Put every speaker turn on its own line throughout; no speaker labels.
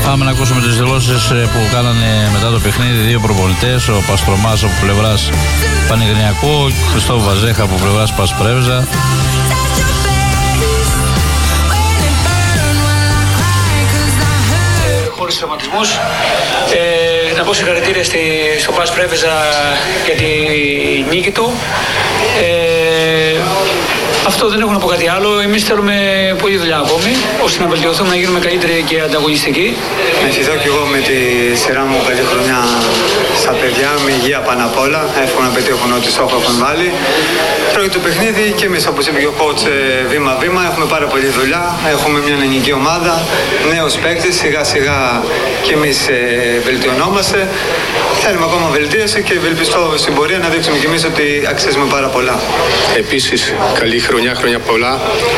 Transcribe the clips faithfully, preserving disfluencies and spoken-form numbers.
Πάμε να ακούσουμε τις δηλώσεις που κάνανε μετά το παιχνίδι δύο προπονητές, ο Παστρομάς από πλευράς Πανηγρινιακού, ο Χριστόφ Βαζέχα από πλευράς Πασπρέβεζα.
Χωρίς τραυματισμούς. Ε, να πω συγχαρητήρια στη, στο Πασπρέβεζα για τη νίκη του. Ε, Αυτό δεν έχω να πω κάτι άλλο. Εμείς θέλουμε πολλή δουλειά ακόμη, ώστε να βελτιωθούμε, να γίνουμε καλύτεροι και ανταγωνιστικοί.
Ευχηθώ και εγώ με τη σειρά μου καλή χρονιά στα παιδιά, με υγεία πάνω απ' όλα. Εύχομαι να πετύχουν ό,τι στόχο έχουν βάλει. Τρώει το παιχνίδι και εμείς, όπως είπε και ο coach, βήμα-βήμα. Έχουμε πάρα πολλή δουλειά. Έχουμε μια ελληνική ομάδα, νέους παίκτες. Σιγά-σιγά και εμείς βελτιωνόμαστε. Θέλουμε ακόμα βελτίωση και ευελπιστώ στην πορεία να δείξουμε κι εμείς ότι αξίζουμε πάρα πολλά.
Επίσης, καλή χρονιά, χρόνια πολλά,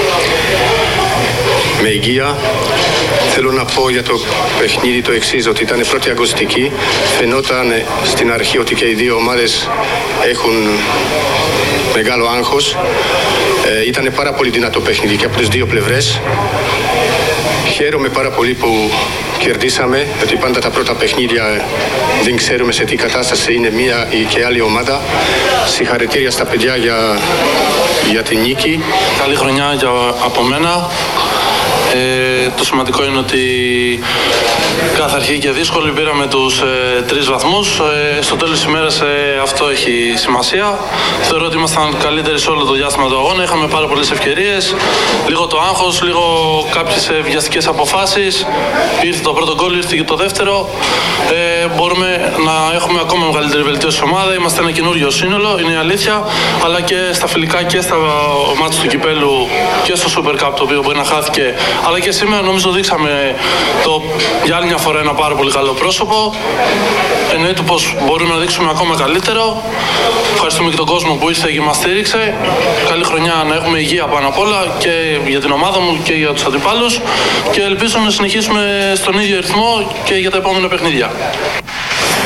με υγεία. Θέλω να πω για το παιχνίδι το εξής, ότι ήταν πρώτη αγωνιστική. Φαινόταν στην αρχή ότι και οι δύο ομάδες έχουν μεγάλο άγχος. Ε, ήταν πάρα πολύ δυνατό παιχνίδι και από τις δύο πλευρές. Χαίρομαι πάρα πολύ που κερδίσαμε, γιατί πάντα τα πρώτα παιχνίδια δεν ξέρουμε σε τι κατάσταση είναι μία ή και άλλη ομάδα. Συγχαρητήρια στα παιδιά για, για την νίκη.
Καλή χρονιά για, από μένα. Ε, το σημαντικό είναι ότι καθαρχή και δύσκολη πήραμε τους ε, τρεις βαθμούς. Ε, στο τέλος της ημέρας ε, αυτό έχει σημασία. Θεωρώ ότι ήμασταν καλύτεροι σε όλο το διάστημα του αγώνα. Είχαμε πάρα πολλές ευκαιρίες. Λίγο το άγχος, λίγο κάποιες ε, βιαστικές αποφάσεις. Ήρθε το πρώτο γκολ, ήρθε και το δεύτερο. Ε, μπορούμε να έχουμε ακόμα μεγαλύτερη βελτίωση στην ομάδα. Είμαστε ένα καινούριο σύνολο, είναι η αλήθεια. Αλλά και στα φιλικά και στα μάτια του κυπέλου και στο Super Cup, το οποίο μπορεί να χάθηκε. Αλλά και σήμερα νομίζω δείξαμε το, για άλλη μια φορά ένα πάρα πολύ καλό πρόσωπο. Εννοείται πως μπορούμε να δείξουμε ακόμα καλύτερο. Ευχαριστούμε και τον κόσμο που ήρθε και μας στήριξε. Καλή χρονιά, να έχουμε υγεία πάνω απ' όλα και για την ομάδα μου και για τους αντιπάλους. Και ελπίζω να συνεχίσουμε στον ίδιο ρυθμό και για τα επόμενα παιχνίδια.